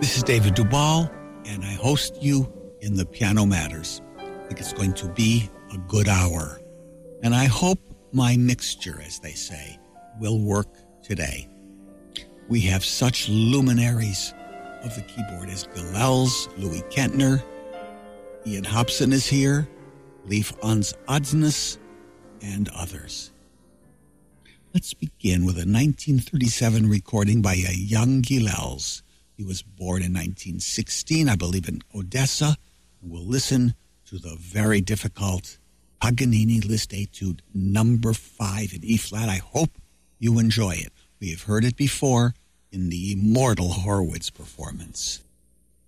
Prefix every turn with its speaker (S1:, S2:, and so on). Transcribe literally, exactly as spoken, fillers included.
S1: This is David Duvall, and I host you in the Piano Matters. I think it's going to be a good hour. And I hope my mixture, as they say, will work today. We have such luminaries of the keyboard as Gilels, Louis Kentner, Ian Hobson is here, Leif Ans Adsnes, and others. Let's begin with a nineteen thirty-seven recording by a young Gilels. He was born in nineteen sixteen, I believe, in Odessa. We'll listen to the very difficult Paganini Liszt Etude number five in E-flat. I hope you enjoy it. We have heard it before in the immortal Horowitz performance.